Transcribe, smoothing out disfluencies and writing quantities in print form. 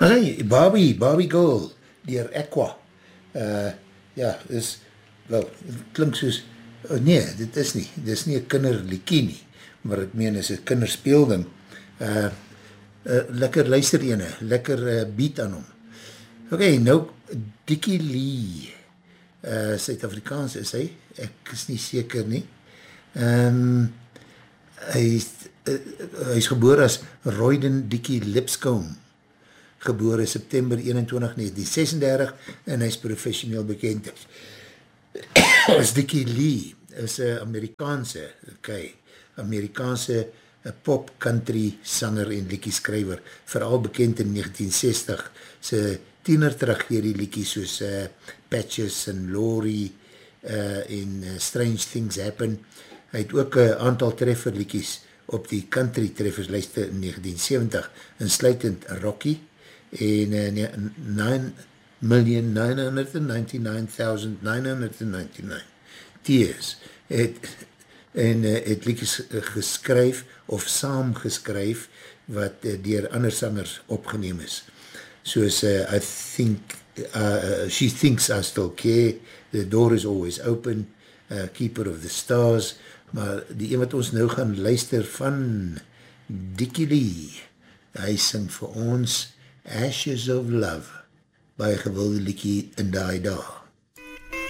Hey, Barbie Girl, dier Aqua. Ja, is, wel, het klink soos, nee, dit is nie een kinderliekie nie, maar ek meen is een kinderspeelding. Lekker luister ene, lekker beat aan hom. Ok, nou, Dickie Lee, Suid-Afrikaans is hy, ek is nie seker nie. Hy is geboor as Royden Dickie Lipscomb, gebore September 21, 1936 en hy is professioneel bekend. As Dickie Lee is een Amerikaanse pop country sanger en liedjeskrywer, vooral bekend in 1960, sy tiener tragedie liedjies soos Patches en Laurie en Strange Things Happen. Hy het ook een aantal trefferliedjies op die country trefferslijste in 1970, insluitend Rocky, en 9,999,999 Tears het liedjes geskryf of saam geskryf wat dier ander sangers opgeneem is. Soos I think She Thinks I Still Care, The Door Is Always Open, Keeper of the Stars, maar die een wat ons nou gaan luister van Dickie Lee, hy sing vir ons Ashes of Love, baie gewilde liedjie in daai dag.